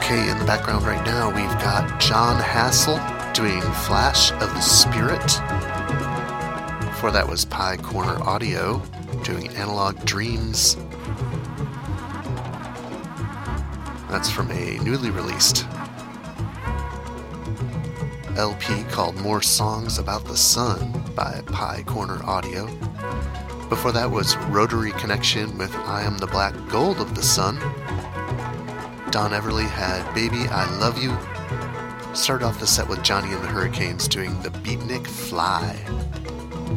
Okay, in the background right now, we've got John Hassel doing Flash of the Spirit. Before that was Pie Corner Audio doing Analog Dreams. That's from a newly released LP called More Songs About the Sun by Pie Corner Audio. Before that was Rotary Connection with I Am the Black Gold of the Sun. Don Everly had Baby I Love You. Started off the set with Johnny and the Hurricanes doing The Beatnik Fly.